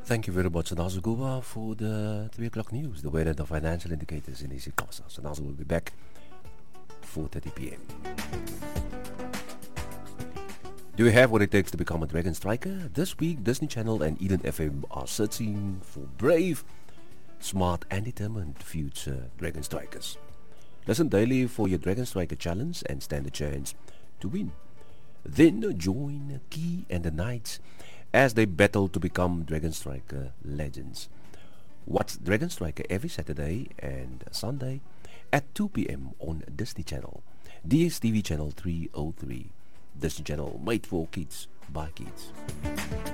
Thank you very much, Nazu Guba, for the 3 o'clock news, the weather, the financial indicators in Easy Casa. So Nazu will be back 4:30 p.m. Do you have what it takes to become a Dragon Striker? This week, Disney Channel and Eden FM are searching for brave, smart and determined future Dragon Strikers. Listen daily for your Dragon Striker challenge and stand a chance to win. Then join Key and the Knights as they battle to become Dragon Striker legends. Watch Dragon Striker every Saturday and Sunday at 2 p.m. on Disney Channel, DSTV Channel 303. Disney Channel, made for kids, by kids.